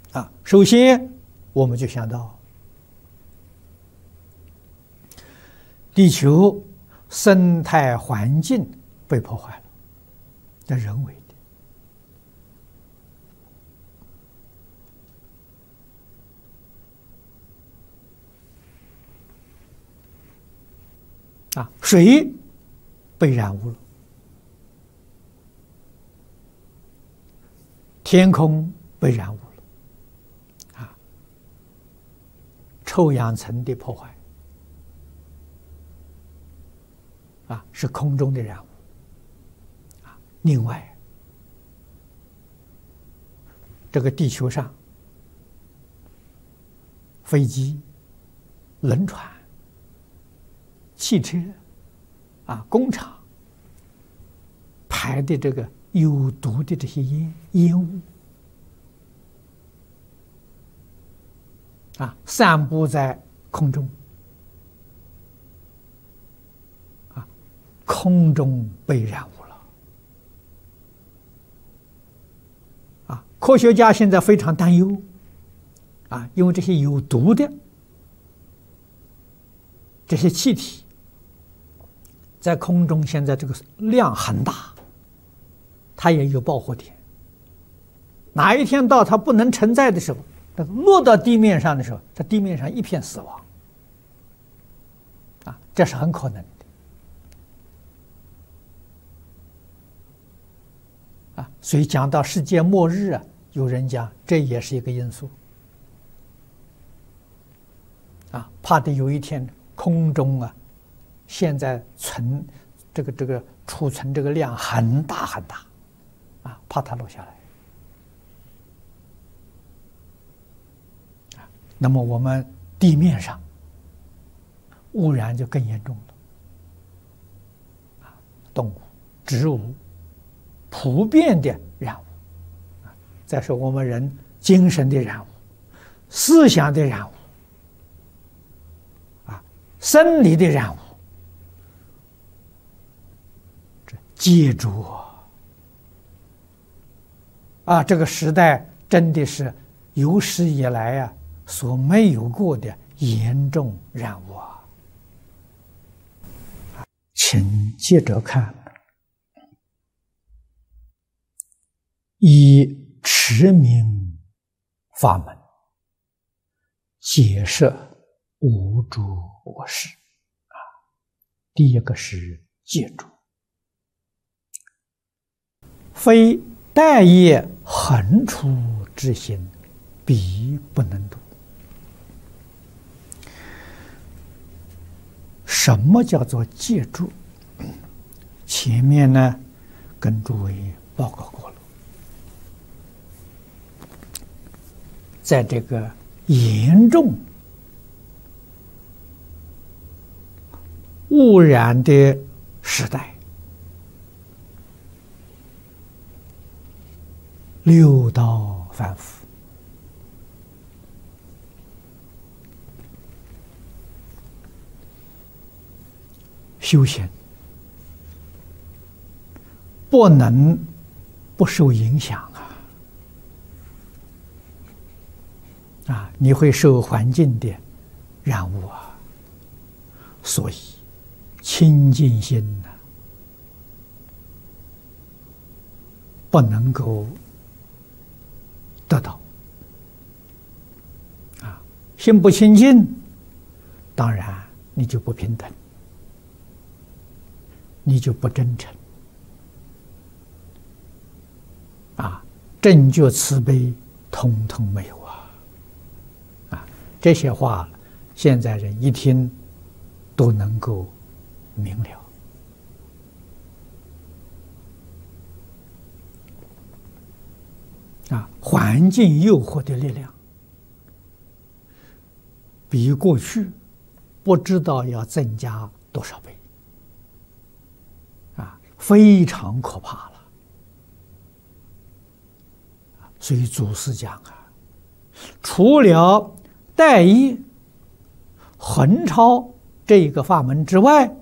首先我们就想到地球生态环境被破坏了，这人为的。水被染污了，天空被染污了，臭氧层的破坏，是空中的染污，另外，这个地球上飞机、轮船、汽车工厂排的这个有毒的这些烟雾散布在空中，空中被染污了。科学家现在非常担忧因为这些有毒的这些气体在空中现在这个量很大，它也有爆火点。哪一天到它不能承载的时候，落到地面上的时候，在地面上一片死亡这是很可能的所以讲到世界末日有人讲这也是一个因素怕的有一天空中现在储存这个量很大很大怕它落下来。那么我们地面上污染就更严重了动物、植物普遍的染污再说我们人精神的染污、思想的染污生理的染污，这接住这个时代真的是有史以来所没有过的严重染污请接着看，以持名法门解释无诸我事第一个是戒住，非待业恒出之心，彼不能度。什么叫做戒住？前面呢跟诸位报告过了，在这个严重污染的时代，六道反复，修行不能不受影响你会受环境的染污所以清净心不能够得到心不清净，当然你就不平等，你就不真诚正觉慈悲通通没有这些话现在人一听都能够明了环境诱惑的力量比过去不知道要增加多少倍非常可怕了。所以祖师讲除了待业恒超这一个法门之外，